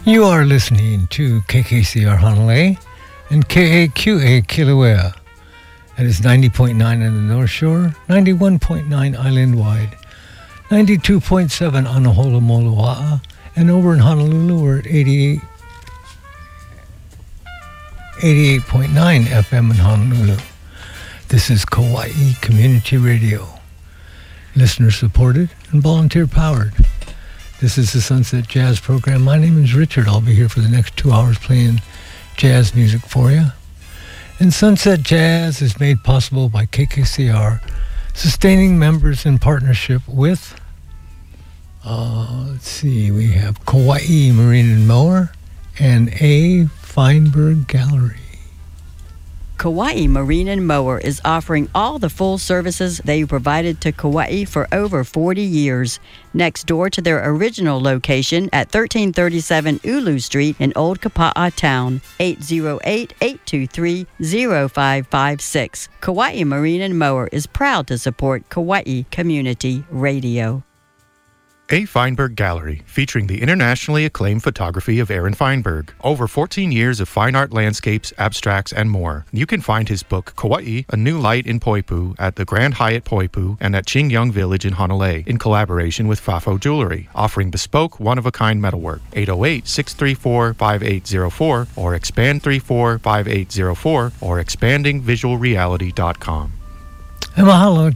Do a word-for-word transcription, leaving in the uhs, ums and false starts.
You are listening to K K C R Hanalei and K A Q A Kilauea. That is ninety point nine on the North Shore, ninety-one point nine island-wide, ninety-two point seven on the Holomoloa'a, and over in Honolulu we're at eighty-eight, eighty-eight point nine F M in Honolulu. This is Kauai Community Radio, listener-supported and volunteer-powered. This is the Sunset Jazz Program. My name is Richard. I'll be here for the next two hours playing jazz music for you. And Sunset Jazz is made possible by K K C R, sustaining members in partnership with, uh, let's see, we have Kauai Marine and Mower and A. Feinberg Gallery. Kauai Marine and Mower is offering all the full services they provided to Kauai for over forty years. Next door to their original location at thirteen thirty-seven Ulu Street in Old Kapa'a Town, eight oh eight, eight two three, oh five five six. Kauai Marine and Mower is proud to support Kauai Community Radio. A. Feinberg Gallery, featuring the internationally acclaimed photography of Aaron Feinberg. Over fourteen years of fine art landscapes, abstracts, and more. You can find his book, Kauai, A New Light in Poipu, at the Grand Hyatt Poipu and at Qingyang Village in Hanalei, in collaboration with Fafo Jewelry, offering bespoke, one-of-a-kind metalwork. eight oh eight, six three four, five eight oh four or expand three four, five eight oh four or expanding visual reality dot com. And mahalo